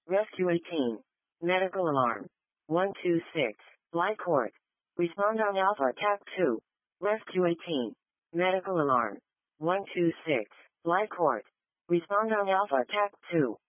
Rescue 18. Medical alarm. 126. Light court. Respond on Alpha TAC 2. Rescue 18. Medical alarm. 126. Light court. Respond on Alpha TAC 2.